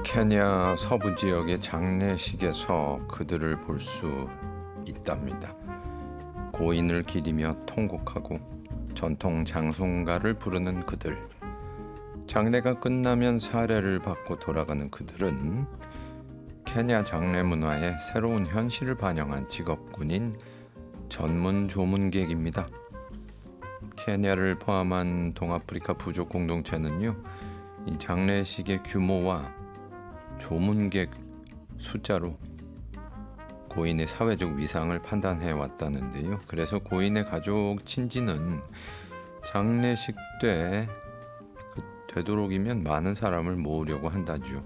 케냐 서부 지역의 장례식에서 그들을 볼 수 있답니다. 고인을 기리며 통곡하고 전통 장송가를 부르는 그들. 장례가 끝나면 사례를 받고 돌아가는 그들은 케냐 장례 문화의 새로운 현실을 반영한 직업군인 전문 조문객입니다. 케냐를 포함한 동아프리카 부족 공동체는요, 이 장례식의 규모와 조문객 숫자로 고인의 사회적 위상을 판단해 왔다는데요. 그래서 고인의 가족 친지는 장례식 때 되도록이면 많은 사람을 모으려고 한다죠.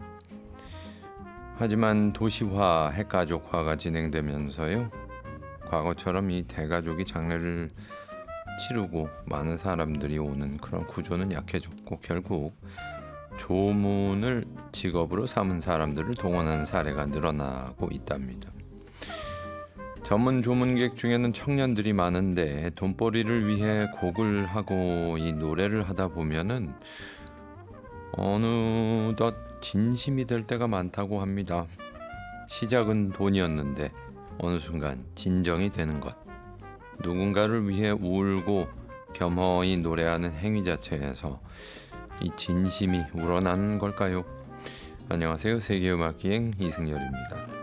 하지만 도시화, 핵가족화가 진행되면서요, 과거처럼 이 대가족이 장례를 치르고 많은 사람들이 오는 그런 구조는 약해졌고, 결국 조문을 직업으로 삼은 사람들을 동원하는 사례가 늘어나고 있답니다. 전문 조문객 중에는 청년들이 많은데 돈벌이를 위해 곡을 하고 이 노래를 하다 보면은 어느덧 진심이 될 때가 많다고 합니다. 시작은 돈이었는데 어느 순간 진정이 되는 것. 누군가를 위해 울고 겸허히 노래하는 행위 자체에서 이 진심이 우러나는 걸까요? 안녕하세요. 세계음악기행 이승열입니다.